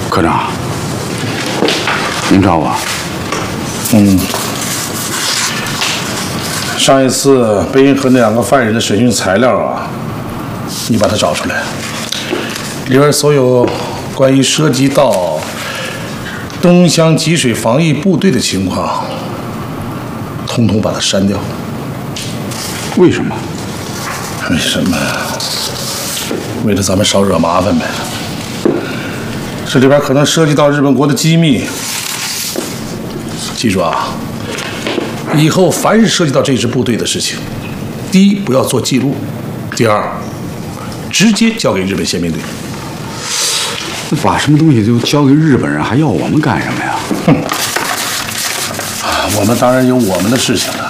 科长，您找我？ 上一次贝因和那2个犯人的审讯材料啊，你把它找出来，里边所有关于涉及到东乡集水防疫部队的情况，统统把它删掉。 为什么？ 为什么？为了咱们少惹麻烦呗。这里边可能涉及到日本国的机密，记住啊，以后凡是涉及到这支部队的事情，第一不要做记录，第二直接交给日本宪兵队。 把什么东西都交给日本人，还要我们干什么呀？ 我们当然有我们的事情了。